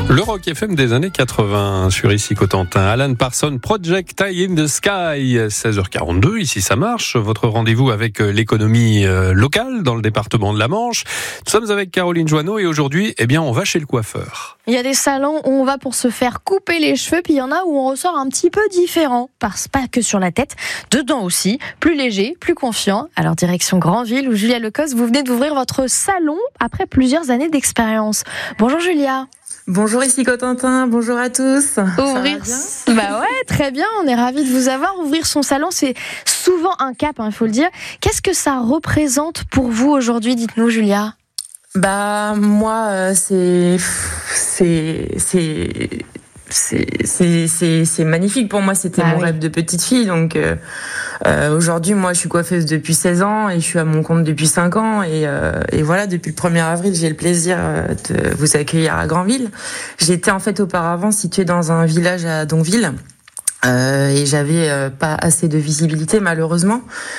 Le Rock FM des années 80 sur ici Cotentin. Alan Parsons, Project Eye in the Sky, 16h42, ici ça marche. Votre rendez-vous avec l'économie locale dans le département de la Manche. Nous sommes avec Caroline Joanneau et aujourd'hui, on va chez le coiffeur. Il y a des salons où on va pour se faire couper les cheveux, puis il y en a où on ressort un petit peu différent. Pas que sur la tête, dedans aussi, plus léger, plus confiant. Alors direction Granville où Julia Lecoz, vous venez d'ouvrir votre salon après plusieurs années d'expérience. Bonjour Julia. Bonjour ici Cotentin, bonjour à tous. Ouvrir, bah ouais, très bien, on est ravis de vous avoir. Ouvrir son salon, c'est souvent un cap, il faut le dire. Qu'est-ce que ça représente pour vous aujourd'hui, dites-nous Julia? Bah moi, c'est magnifique pour moi. C'était mon rêve de petite fille. Donc aujourd'hui, moi, je suis coiffeuse depuis 16 ans et je suis à mon compte depuis 5 ans. Et voilà, depuis le 1er avril, j'ai le plaisir de vous accueillir à Granville. J'étais en fait auparavant située dans un village à Donville et j'avais pas assez de visibilité malheureusement.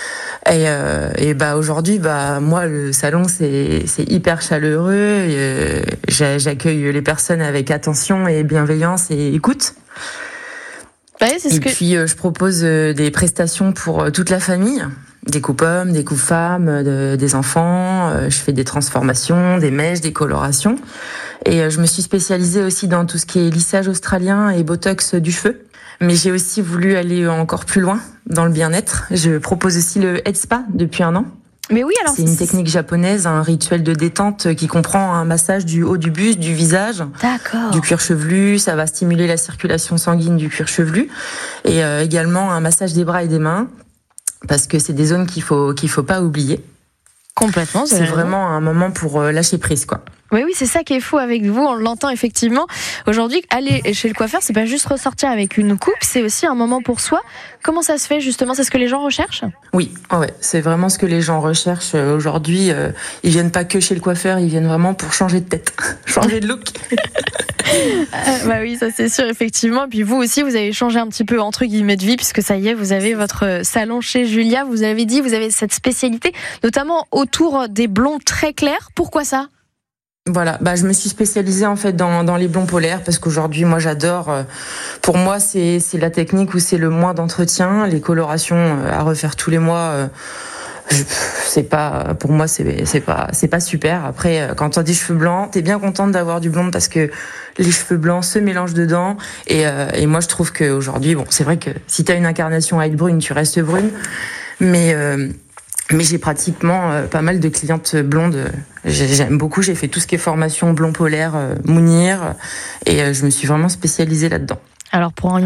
Et bah aujourd'hui, bah moi le salon c'est hyper chaleureux. Et j'accueille les personnes avec attention et bienveillance et écoute. Ouais, Puis je propose des prestations pour toute la famille, des coupes hommes, des coupes femmes, des enfants. Je fais des transformations, des mèches, des colorations. Et je me suis spécialisée aussi dans tout ce qui est lissage australien et botox du cheveu. Mais j'ai aussi voulu aller encore plus loin dans le bien-être. Je propose aussi le Head Spa depuis 1 an. Mais oui, alors c'est une technique japonaise, un rituel de détente qui comprend un massage du haut du buste, du visage, du cuir chevelu. Ça va stimuler la circulation sanguine du cuir chevelu et également un massage des bras et des mains parce que c'est des zones qu'il faut pas oublier. Complètement. C'est vraiment un moment pour lâcher prise, quoi. Oui, c'est ça qui est fou avec vous, on l'entend effectivement. Aujourd'hui, aller chez le coiffeur, c'est pas juste ressortir avec une coupe, c'est aussi un moment pour soi. Comment ça se fait justement? C'est ce que les gens recherchent? Oui, c'est vraiment ce que les gens recherchent aujourd'hui. Ils viennent pas que chez le coiffeur, ils viennent vraiment pour changer de tête, changer de look. Bah oui, ça c'est sûr, effectivement. Et puis vous aussi, vous avez changé un petit peu entre guillemets de vie, puisque ça y est, vous avez votre salon chez Julia. Vous avez dit, vous avez cette spécialité, notamment autour des blonds très clairs. Pourquoi ça? Voilà, je me suis spécialisée en fait dans les blonds polaires parce qu'aujourd'hui moi j'adore. Pour moi c'est la technique où c'est le moins d'entretien, les colorations à refaire tous les mois. C'est pas pour moi c'est pas super. Après quand t'as des cheveux blancs, t'es bien contente d'avoir du blond parce que les cheveux blancs se mélangent dedans et moi je trouve qu'aujourd'hui c'est vrai que si t'as une incarnation à être brune, tu restes brune, mais j'ai pratiquement pas mal de clientes blondes. J'aime beaucoup, j'ai fait tout ce qui est formation blond polaire, Mounir, et je me suis vraiment spécialisée là-dedans. Alors pour